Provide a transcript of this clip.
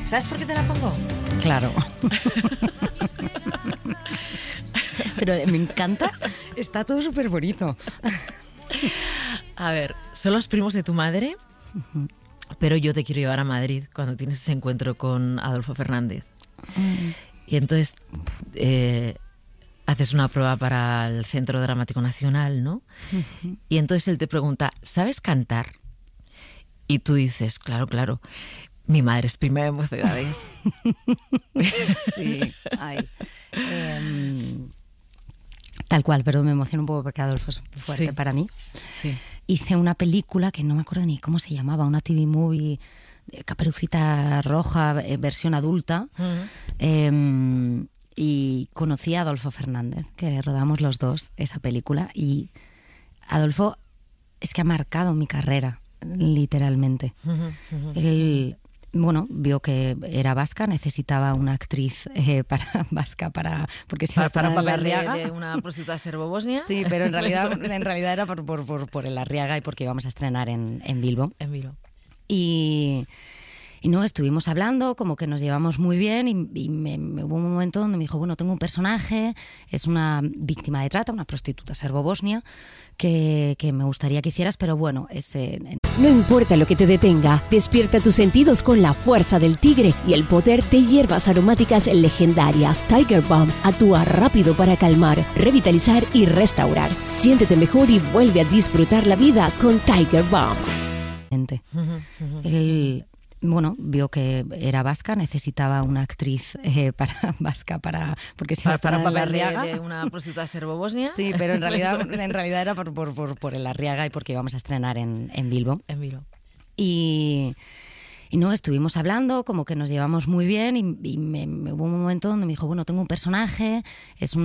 ¿Sabes por qué te la pongo? Claro. Pero me encanta, está todo súper bonito. A ver, son los primos de tu madre, pero yo te quiero llevar a Madrid cuando tienes ese encuentro con Adolfo Fernández. Y entonces haces una prueba para el Centro Dramático Nacional, ¿no? Y entonces él te pregunta, ¿sabes cantar? Y tú dices, claro, claro. Mi madre es prima de Mocedades. Sí, ay. Tal cual, pero me emociona un poco porque Adolfo es muy fuerte para mí. Sí. Hice una película que no me acuerdo ni cómo se llamaba, una TV movie, Caperucita Roja, versión adulta. Y conocí a Adolfo Fernández, que rodamos los dos esa película. Y Adolfo es que ha marcado mi carrera, literalmente. Él... Bueno, vio que era vasca, necesitaba una actriz porque si no para estaba en la Arriaga. de una prostituta serbo-bosnia. Sí, pero en realidad era por el Arriaga y porque íbamos a estrenar en Bilbo. En Bilbo. Y no, estuvimos hablando, como que nos llevamos muy bien y hubo un momento donde me dijo, bueno, tengo un personaje, es una víctima de trata, una prostituta serbo-bosnia, que me gustaría que hicieras, pero bueno, No importa lo que te detenga, despierta tus sentidos con la fuerza del tigre y el poder de hierbas aromáticas legendarias. Tiger Balm actúa rápido para calmar, revitalizar y restaurar. Siéntete mejor y vuelve a disfrutar la vida con Tiger Balm. Él... Bueno, vio que era vasca, necesitaba una actriz porque si no estaba en la Arriaga. De una prostituta serbo-bosnia. Sí, pero en realidad era por el Arriaga y porque íbamos a estrenar en Bilbo. En Bilbo. Y no, estuvimos hablando, como que nos llevamos muy bien y hubo un momento donde me dijo, bueno, tengo un personaje, es una